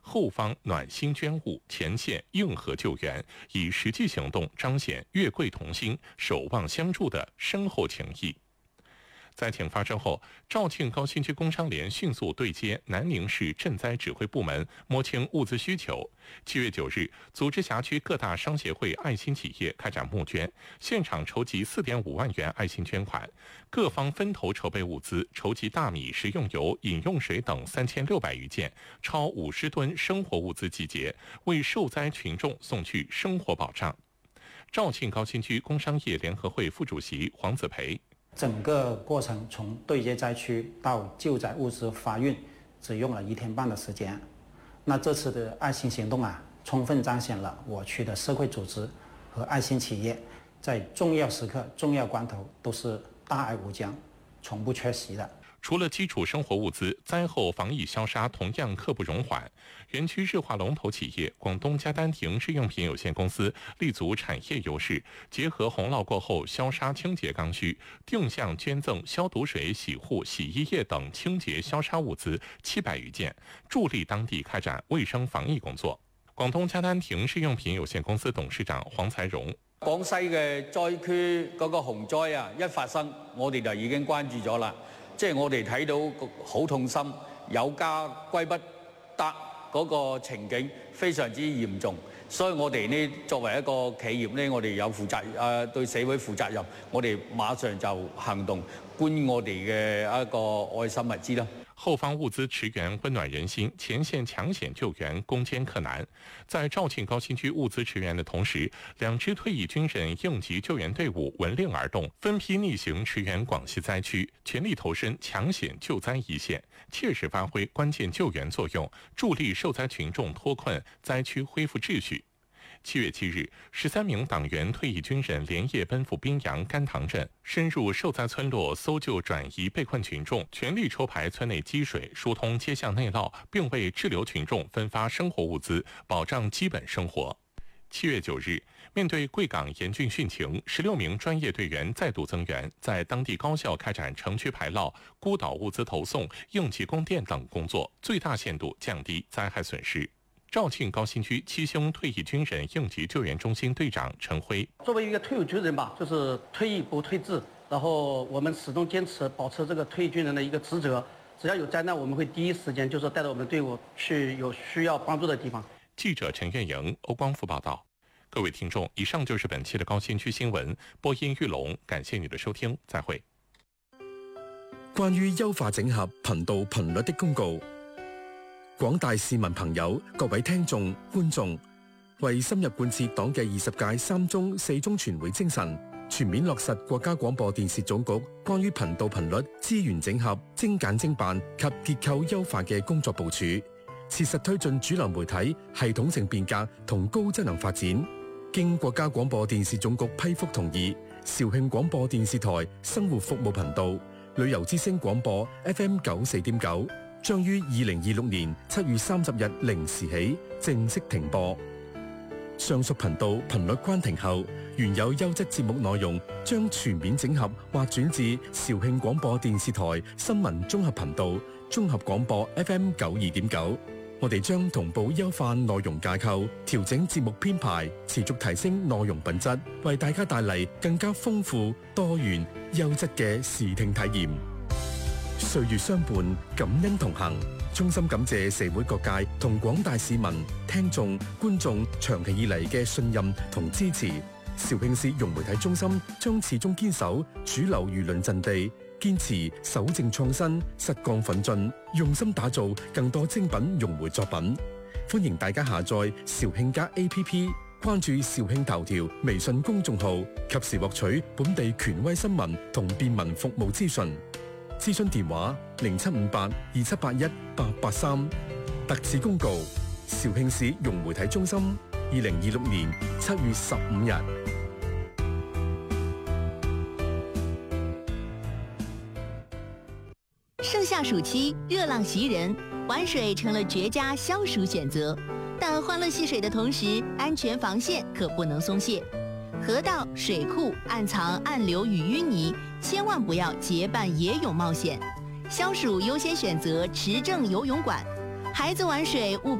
后方暖心捐物，前线硬核救援，以实际行动彰显越贵同心、守望相助的深厚情谊。灾情发生后，肇庆高新区工商联迅速对接南宁市赈灾指挥部门，摸清物资需求。7月9日，组织辖区各大商协会、爱心企业开展募捐，现场筹集4.5万元爱心捐款，各方分头筹备物资，筹集大米、食用油、饮用水等3600余件，超50吨生活物资集结，为受灾群众送去生活保障。肇庆高新区工商业联合会副主席黄子培。 整个过程从对接灾区到救灾物资发运，只用了1天半的时间。那这次的爱心行动充分彰显了我区的社会组织和爱心企业在重要时刻、重要关头都是大爱无疆，从不缺席的。 除了基础生活物资，灾后防疫消杀同样刻不容缓。园区日化龙头企业广东嘉丹亭日用品有限公司立足产业优势，结合洪涝过后消杀清洁刚需，定向捐赠消毒水、洗护、洗衣液等清洁消杀物资700余件，助力當地開展衛生防疫工作。廣東嘉丹亭日用品有限公司董事長黃才榮。 廣西嘅災區嗰個洪災一發生，我哋就已經關注咗啦。即係我哋睇到好痛心，有家歸不得嗰個情景非常之嚴重，所以我哋呢作為一個企業呢，我哋有負責對社會負責任，我哋馬上就行動，捐我哋嘅一個愛心物資啦。 後方物資馳援溫暖人心，前線搶險救援攻堅克難。在肇慶高新區物資馳援的同時，2支退役軍人應急救援隊伍聞令而動，分批逆行馳援廣西災區，全力投身搶險救災一線，切實發揮關鍵救援作用，助力受災群眾脫困，災區恢復秩序。7月7日，13名黨員退役軍人連夜奔赴賓陽甘棠鎮，深入受災村落搜救轉移被困群眾，全力抽排村內積水，疏通街巷內澇，並為滯留群眾分發生活物資，保障基本生活。7月9日，面對貴港嚴峻汛情，16名專業隊員再度增援，在當地高校開展城區排澇、孤島物資投送、應急供電等工作，最大限度降低災害損失。肇慶高新區7兄退役軍人應急救援中心隊長陳輝： 作為一個退伍軍人吧，就是退役不退志，然後我們始終堅持保持這個退役軍人的一個職責。只要有災難，我們會第一時間就是帶着我們隊伍去有需要幫助的地方。 記者陳月瑩、歐光福報道。各位聽眾，以上就是本期的高新區新聞。播音玉龍，感謝你的收聽，再會。 關於優化整合頻道頻率的公告。廣大市民朋友、各位聽眾、觀眾，為深入貫徹黨嘅20屆3中4中全會精神，全面落實國家廣播電視總局關於頻道頻率資源整合、精簡精辦及結構優化嘅工作部署，切實推進主流媒體系統性變革同高質能發展。經國家廣播電視總局批覆同意，肇慶廣播電視台生活服務頻道、旅遊之聲廣播 FM 94.9。將於2026年7月30日0時起正式停播。上述頻道頻率關停後，原有優質節目內容將全面整合或轉至肇慶廣播電視台新聞綜合頻道、綜合廣播 FM 92.9。我哋將同步優化內容架構，調整節目編排，持續提升內容品質，為大家帶嚟更加豐富、多元、優質嘅視聽體驗。歲月相伴，感恩同行。衷心感謝社會各界同廣大市民、聽眾、觀眾長期以嚟嘅信任同支持。肇慶市融媒體中心將始終堅守主流輿論陣地，堅持守正創新、實幹奮進，用心打造更多精品融媒作品。歡迎大家下載肇慶家 APP， 關注肇慶頭條微信公眾號，及時獲取本地權威新聞同便民服務資訊。諮詢電話075827818883。特此公告：肇慶市融媒體中心，2026年7月15日。 盛夏暑期，熱浪襲人，玩水成了絕佳消暑選擇。但歡樂戲水的同時，安全防線可不能鬆懈。河道、水庫暗藏暗流與淤泥，千萬不要結伴野泳冒險。消暑優先選擇持證游泳館，孩子玩水務